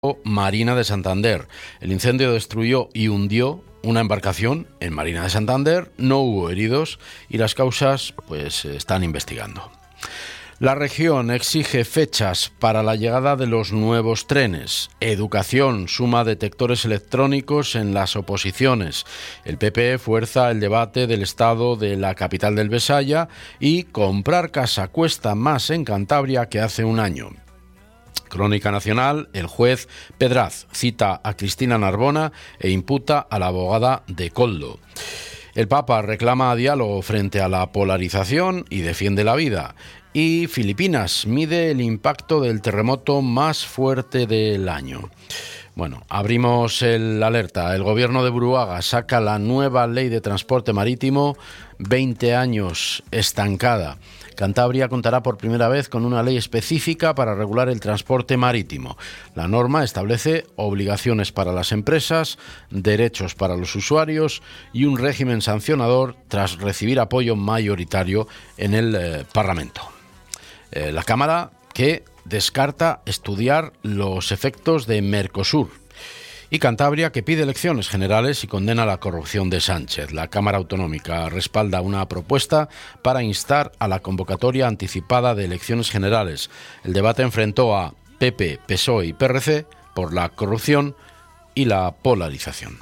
Marina de Santander. El incendio destruyó y hundió una embarcación en Marina de Santander, no hubo heridos y las causas se están investigando. La región exige fechas para la llegada de los nuevos trenes. Educación suma detectores electrónicos en las oposiciones. El PP fuerza el debate del estado de la capital del Besaya y comprar casa cuesta más en Cantabria que hace un año. Crónica Nacional, el juez Pedraz cita a Cristina Narbona e imputa a la abogada de Koldo. El Papa reclama diálogo frente a la polarización y defiende la vida. Y Filipinas mide el impacto del terremoto más fuerte del año. Bueno, abrimos el alerta. El gobierno de Buruaga saca la nueva ley de transporte marítimo, 20 años estancada. Cantabria contará por primera vez con una ley específica para regular el transporte marítimo. La norma establece obligaciones para las empresas, derechos para los usuarios y un régimen sancionador tras recibir apoyo mayoritario en el Parlamento. La Cámara que descarta estudiar los efectos de Mercosur. Y Cantabria que pide elecciones generales y condena la corrupción de Sánchez. La Cámara Autonómica respalda una propuesta para instar a la convocatoria anticipada de elecciones generales. El debate enfrentó a PP, PSOE y PRC por la corrupción y la polarización.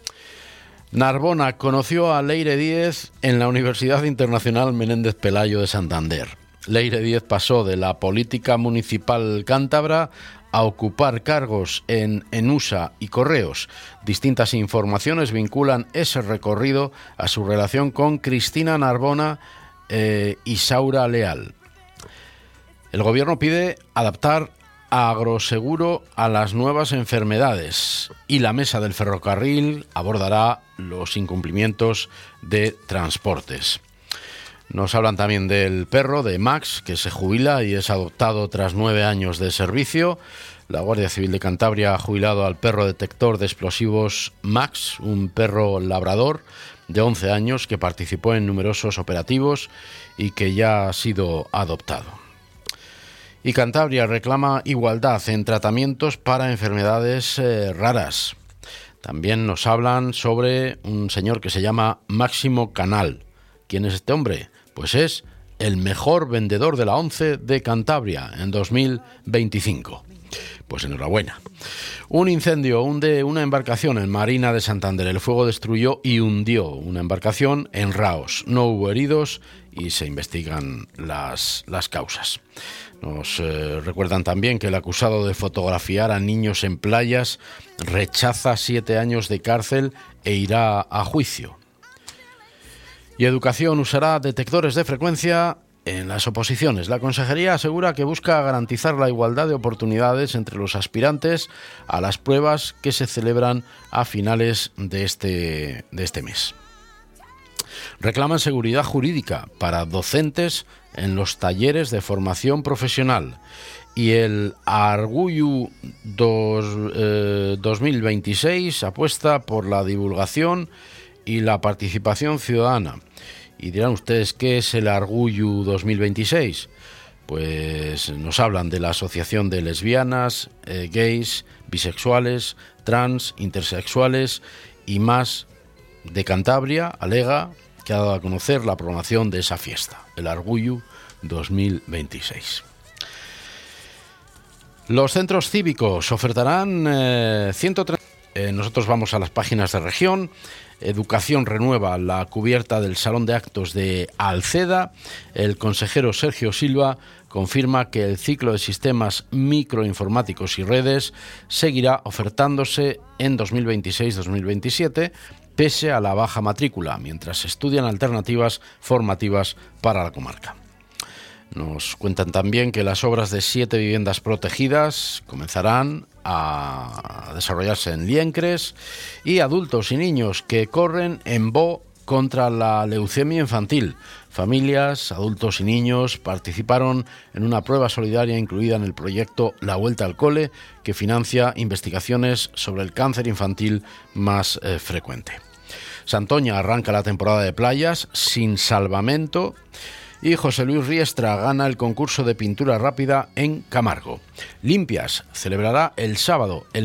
Narbona conoció a Leire Díez en la Universidad Internacional Menéndez Pelayo de Santander. Leire Díez pasó de la política municipal cántabra a ocupar cargos en ENUSA y Correos. Distintas informaciones vinculan ese recorrido a su relación con Cristina Narbona y Saura Leal. El gobierno pide adaptar a Agroseguro a las nuevas enfermedades y la mesa del ferrocarril abordará los incumplimientos de transportes. Nos hablan también del perro, de Max, que se jubila y es adoptado tras 9 años de servicio. La Guardia Civil de Cantabria ha jubilado al perro detector de explosivos Max, un perro labrador de 11 años que participó en numerosos operativos y que ya ha sido adoptado. Y Cantabria reclama igualdad en tratamientos para enfermedades raras. También nos hablan sobre un señor que se llama Máximo Canal. ¿Quién es este hombre? Pues es el mejor vendedor de la ONCE de Cantabria en 2025. Pues enhorabuena. Un incendio hunde una embarcación en Marina de Santander. El fuego destruyó y hundió una embarcación en Raos. No hubo heridos y se investigan las causas. Nos recuerdan también que el acusado de fotografiar a niños en playas rechaza 7 años de cárcel e irá a juicio. Y Educación usará detectores de frecuencia en las oposiciones. La Consejería asegura que busca garantizar la igualdad de oportunidades entre los aspirantes a las pruebas que se celebran a finales de este mes. Reclaman seguridad jurídica para docentes en los talleres de formación profesional. Y el Argullu 2026 apuesta por la divulgación y la participación ciudadana. Y dirán ustedes, ¿qué es el Argullu 2026? Pues nos hablan de la Asociación de Lesbianas, Gays, Bisexuales, Trans, Intersexuales y más de Cantabria, Alega, que ha dado a conocer la programación de esa fiesta, el Argullu 2026. Los centros cívicos ofertarán 130... nosotros vamos a las páginas de región. Educación renueva la cubierta del Salón de Actos de Alceda. El consejero Sergio Silva confirma que el ciclo de sistemas microinformáticos y redes seguirá ofertándose en 2026-2027, pese a la baja matrícula, mientras se estudian alternativas formativas para la comarca. Nos cuentan también que las obras de 7 viviendas protegidas comenzarán a desarrollarse en Liencres y adultos y niños que corren en Bo contra la leucemia infantil. Familias, adultos y niños participaron en una prueba solidaria incluida en el proyecto La Vuelta al Cole, que financia investigaciones sobre el cáncer infantil más frecuente. Santoña arranca la temporada de playas sin salvamento Y José Luis Riestra gana el concurso de pintura rápida en Camargo. Limpias celebrará el sábado el